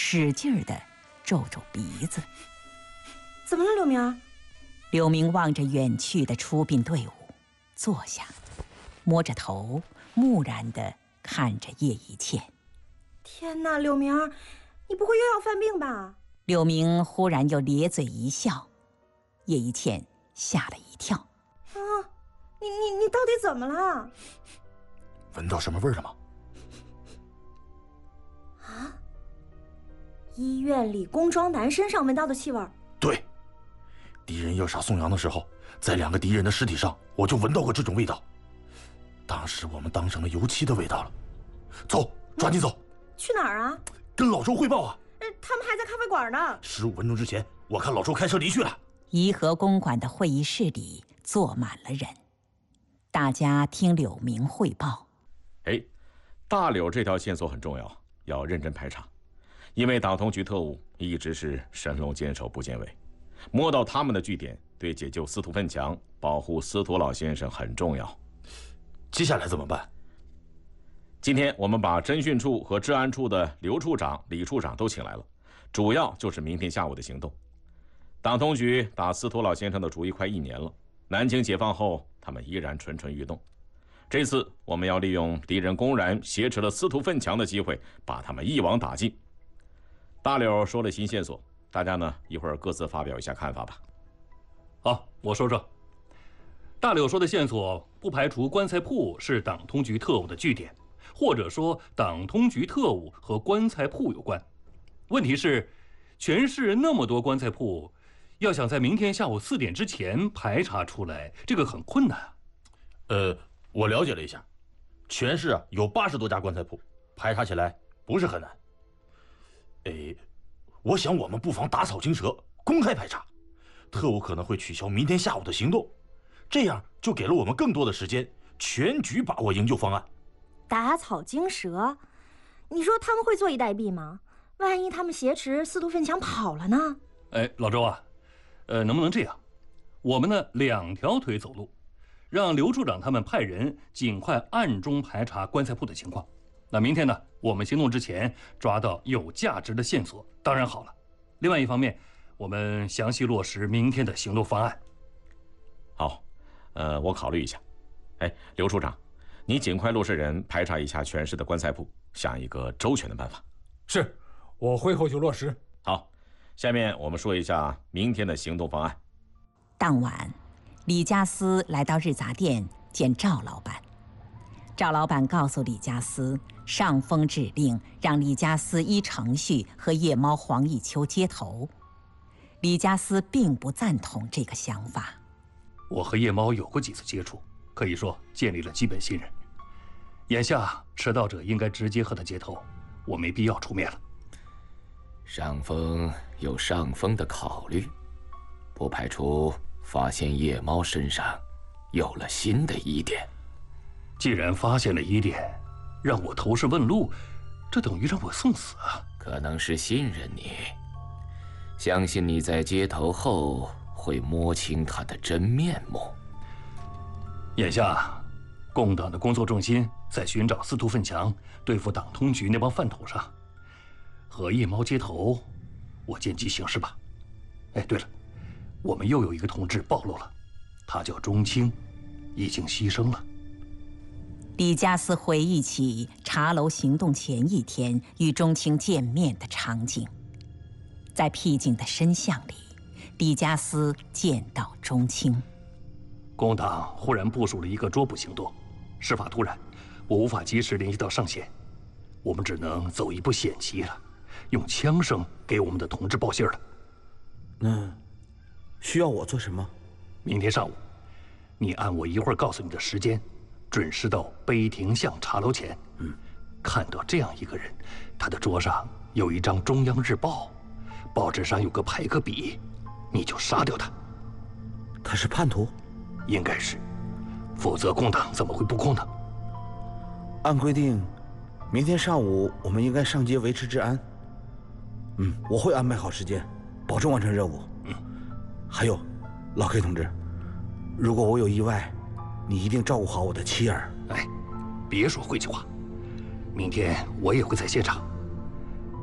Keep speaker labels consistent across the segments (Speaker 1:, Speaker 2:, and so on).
Speaker 1: 使劲地皱皱鼻子。
Speaker 2: 怎么了，柳明？
Speaker 1: 柳明望着远去的出殡队伍，坐下，摸着头，木然地看着叶一茜。
Speaker 2: 天哪，柳明，你不会又要犯病吧？
Speaker 1: 柳明忽然又咧嘴一笑，叶一茜吓了一跳。
Speaker 2: 啊，你到底怎么了？
Speaker 3: 闻到什么味儿了吗？
Speaker 2: 啊，医院里工装男身上闻到的气味。
Speaker 3: 对，敌人要杀宋阳的时候，在2个敌人的尸体上，我就闻到过这种味道。当时我们当成了油漆的味道了。走，抓紧走。
Speaker 2: 去哪儿啊？
Speaker 3: 跟老周汇报啊。
Speaker 2: 他们还在咖啡馆呢。
Speaker 3: 15分钟之前，我看老周开车离去了。
Speaker 1: 颐和公馆的会议室里坐满了人，大家听柳明汇报。
Speaker 4: 大柳这条线索很重要，要认真排查，因为党通局特务一直是神龙见首不见尾，摸到他们的据点，对解救司徒奋强、保护司徒老先生很重要。
Speaker 3: 接下来怎么办？
Speaker 4: 今天我们把侦讯处和治安处的刘处长、李处长都请来了，主要就是明天下午的行动。党通局打司徒老先生的主意快1年了，南京解放后，他们依然蠢蠢欲动。这次我们要利用敌人公然挟持了司徒奋强的机会，把他们一网打尽。大柳说了新线索，大家呢一会儿各自发表一下看法吧。
Speaker 5: 好，我说说。大柳说的线索不排除棺材铺是党通局特务的据点，或者说党通局特务和棺材铺有关。问题是，全市那么多棺材铺，要想在明天下午4点之前排查出来，这个很困难啊。
Speaker 3: 我了解了一下，全市有80多家棺材铺，排查起来不是很难。我想我们不妨打草惊蛇，公开排查，特务可能会取消明天下午的行动，这样就给了我们更多的时间，全局把握营救方案。
Speaker 2: 打草惊蛇？你说他们会坐以待毙吗？万一他们挟持司徒奋强跑了呢？
Speaker 5: 老周啊，能不能这样？我们呢2条腿走路，让刘处长他们派人尽快暗中排查棺材铺的情况。那明天呢，我们行动之前抓到有价值的线索，当然好了。另外一方面，我们详细落实明天的行动方案。
Speaker 4: 好，我考虑一下。刘处长，你尽快落实人排查一下全市的棺材铺，想一个周全的办法。
Speaker 6: 是，我会后就落实。
Speaker 4: 好，下面我们说一下明天的行动方案。
Speaker 1: 当晚，李家私来到日杂店见赵老板。赵老板告诉李家私，上峰指令让李家私依程序和夜猫黄一秋接头。李家私并不赞同这个想法。
Speaker 5: 我和夜猫有过几次接触，可以说建立了基本信任。眼下迟到者应该直接和他接头，我没必要出面了。
Speaker 7: 上峰有上峰的考虑，不排除发现夜猫身上有了新的疑点。
Speaker 5: 既然发现了疑点，让我投石问路，这等于让我送死啊！
Speaker 7: 可能是信任你，相信你在接头后会摸清他的真面目。
Speaker 5: 眼下，共党的工作重心在寻找司徒奋强、对付党通局那帮饭头上。和夜猫接头，我见机行事吧。对了，我们又有一个同志暴露了，他叫钟青，已经牺牲了。
Speaker 1: 李家私回忆起茶楼行动前1天与钟青见面的场景，在僻静的深巷里，李家私见到钟青。
Speaker 5: 共党忽然部署了一个捉捕行动，事发突然，我无法及时联系到上线，我们只能走一步险棋了，用枪声给我们的同志报信了。
Speaker 8: 那需要我做什么？
Speaker 5: 明天上午，你按我一会儿告诉你的时间，准时到碑亭巷茶楼前。看到这样一个人，他的桌上有一张《中央日报》，报纸上有个排刻笔，你就杀掉他。
Speaker 8: 他是叛徒？
Speaker 5: 应该是，否则共党怎么会布控呢？
Speaker 8: 按规定，明天上午我们应该上街维持治安。我会安排好时间，保证完成任务。还有，老 K 同志，如果我有意外，你一定照顾好我的妻儿。
Speaker 5: 别说晦气话，明天我也会在现场。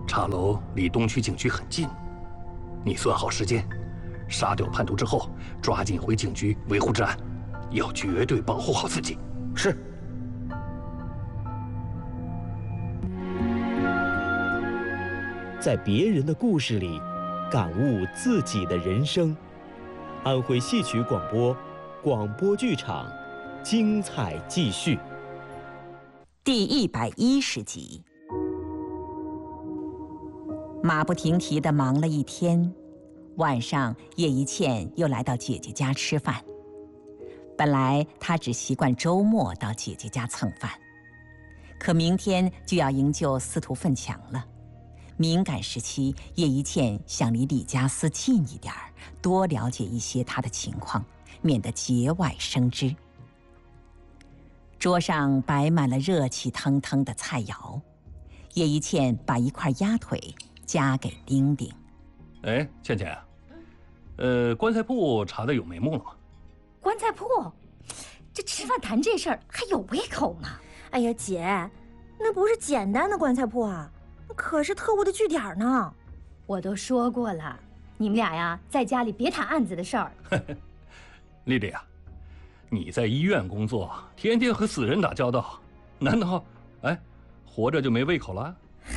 Speaker 5: 茶楼离东区警局很近，你算好时间，杀掉叛徒之后，抓紧回警局维护治安，要绝对保护好自己。
Speaker 8: 是。
Speaker 9: 在别人的故事里，感悟自己的人生。安徽戏曲广播，广播剧场，精彩继续。
Speaker 1: 第110集。马不停蹄地忙了一天，晚上叶一茜又来到姐姐家吃饭。本来她只习惯周末到姐姐家蹭饭，可明天就要营救司徒奋强了。敏感时期，叶一茜想离李家私近一点儿，多了解一些他的情况，免得节外生枝。桌上摆满了热气腾腾的菜肴，叶一茜把一块鸭腿夹给丁丁。
Speaker 5: 哎，倩倩啊，棺材铺查的有眉目了吗？
Speaker 2: 棺材铺，这吃饭谈这事儿还有胃口吗？哎呀，姐，那不是简单的棺材铺啊，可是特务的据点呢。
Speaker 10: 我都说过了，你们俩呀，在家里别谈案子的事儿。
Speaker 5: 丽丽啊，你在医院工作，天天和死人打交道，难道活着就没胃口了？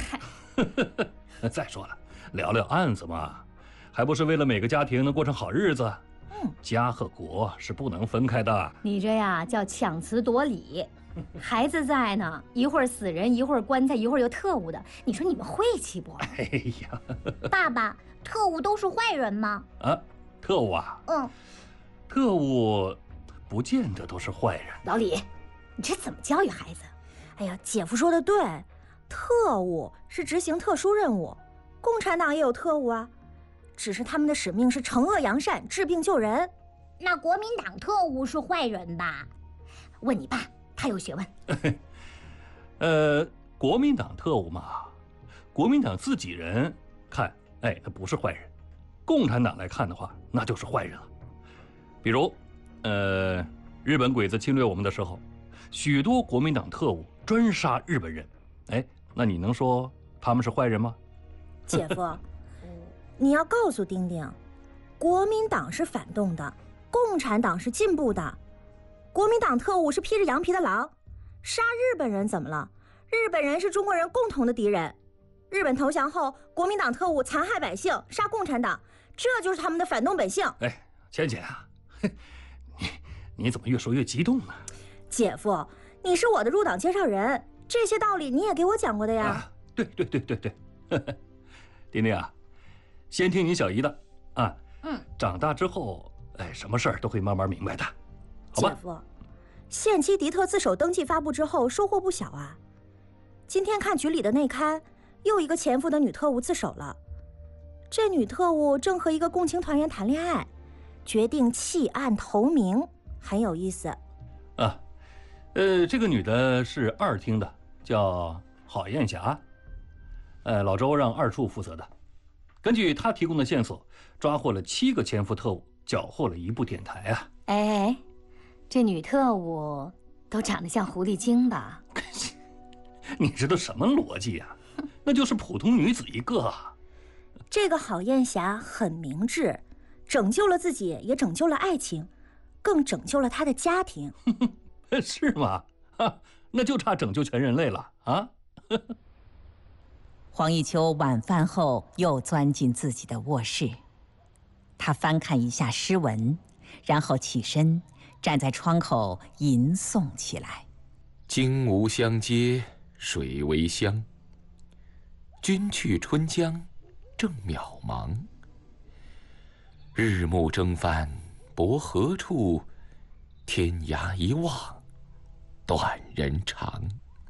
Speaker 5: 再说了，聊聊案子嘛，还不是为了每个家庭能过上好日子？家和国是不能分开的。
Speaker 10: 你这呀叫强词夺理。孩子在呢，一会儿死人，一会儿棺材，一会儿又特务的，你说你们晦气不？
Speaker 5: 哎呀，
Speaker 2: 爸爸，特务都是坏人吗？
Speaker 5: 啊，特务啊？特务不见得都是坏人。
Speaker 10: 老李，你这怎么教育孩子？
Speaker 2: 哎呀，姐夫说的对，特务是执行特殊任务，共产党也有特务啊，只是他们的使命是惩恶扬善、治病救人。
Speaker 11: 那国民党特务是坏人吧？
Speaker 10: 问你爸，他有学问。
Speaker 5: 国民党特务嘛，国民党自己人看，那不是坏人；共产党来看的话，那就是坏人了。比如，日本鬼子侵略我们的时候，许多国民党特务专杀日本人，那你能说他们是坏人吗？
Speaker 2: 姐夫，你要告诉丁丁，国民党是反动的，共产党是进步的。国民党特务是披着羊皮的狼，杀日本人怎么了？日本人是中国人共同的敌人。日本投降后，国民党特务残害百姓，杀共产党，这就是他们的反动本性。
Speaker 5: 倩倩啊，你怎么越说越激动呢？
Speaker 2: 姐夫，你是我的入党介绍人，这些道理你也给我讲过的呀。
Speaker 5: 对，丁丁啊，先听你小姨的啊。长大之后，什么事儿都会慢慢明白的，好吧？
Speaker 2: 姐夫，限期迪特自首登记发布之后，收获不小啊。今天看局里的内刊，又一个潜伏的女特务自首了。这女特务正和一个共青团员谈恋爱，决定弃暗投明，很有意思。
Speaker 5: 啊，这个女的是2厅的，叫郝艳霞。老周让2处负责的。根据他提供的线索，抓获了7个潜伏特务，缴获了1部电台啊。
Speaker 10: 这女特务都长得像狐狸精吧？
Speaker 5: 你知道什么逻辑呀？那就是普通女子一个。
Speaker 2: 这个郝艳霞很明智，拯救了自己，也拯救了爱情，更拯救了她的家庭。
Speaker 5: 是吗？那就差拯救全人类了啊！
Speaker 1: 黄一秋晚饭后又钻进自己的卧室，他翻看一下诗文，然后起身站在窗口吟诵起来：
Speaker 7: 荆无相接，水为乡。君去春江，正渺茫。日暮征帆泊何处？天涯一望，短人长。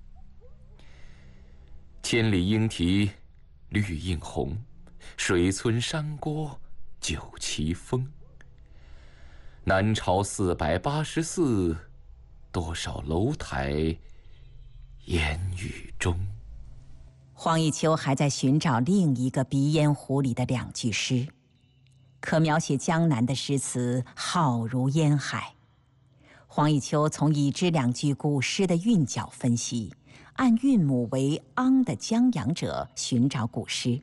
Speaker 7: 千里莺啼绿映红，水村山郭酒旗风。南朝484，多少楼台烟雨中。
Speaker 1: 黄一秋还在寻找另一个鼻烟壶里的2句诗，可描写江南的诗词浩如烟海。黄一秋从已知2句古诗的韵脚分析， 按韵母为昂的江洋者寻找古诗。